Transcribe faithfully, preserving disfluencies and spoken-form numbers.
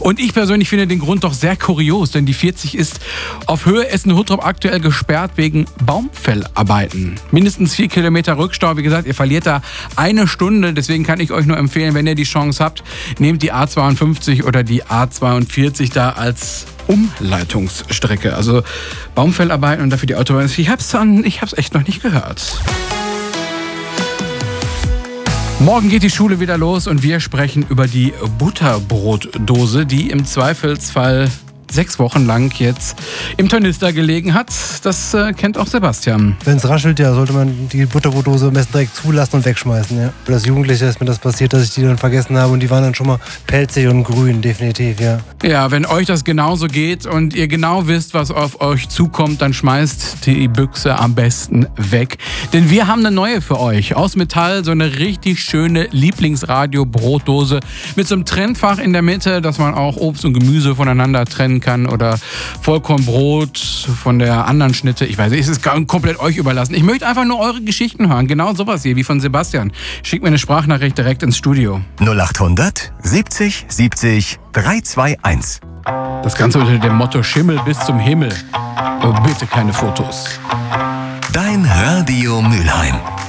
Und ich persönlich finde den Grund doch sehr kurios, denn die vierzig ist auf Höhe Essen-Huttrop aktuell gesperrt wegen Baumfellarbeiten. Mindestens vier Kilometer Rückstau. Wie gesagt, ihr verliert da eine Stunde. Deswegen kann ich euch nur empfehlen, wenn ihr die Chance habt, nehmt die A zweiundfünfzig oder die A zweiundvierzig da als Umleitungsstrecke. Also Baumfellarbeiten und dafür die Autobahn. Ich hab's dann, ich hab's echt noch nicht gehört. Morgen geht die Schule wieder los und wir sprechen über die Butterbrotdose, die im Zweifelsfall sechs Wochen lang jetzt im Tornister gelegen hat. Das äh, kennt auch Sebastian. Wenn es raschelt, ja, sollte man die Butterbrotdose am besten direkt zulassen und wegschmeißen. Ja. Als Jugendlicher ist mir das passiert, dass ich die dann vergessen habe und die waren dann schon mal pelzig und grün, definitiv, ja. Ja, wenn euch das genauso geht und ihr genau wisst, was auf euch zukommt, dann schmeißt die Büchse am besten weg. Denn wir haben eine neue für euch. Aus Metall, so eine richtig schöne Lieblingsradio-Brotdose mit so einem Trennfach in der Mitte, dass man auch Obst und Gemüse voneinander trennen kann oder Vollkornbrot von der anderen Schnitte. Ich weiß nicht, es ist komplett euch überlassen. Ich möchte einfach nur eure Geschichten hören. Genau sowas hier wie von Sebastian. Schickt mir eine Sprachnachricht direkt ins Studio. null achthundert siebzig siebzig dreihunderteinundzwanzig. Das Ganze unter dem Motto Schimmel bis zum Himmel. Aber bitte keine Fotos. Dein Radio Mülheim.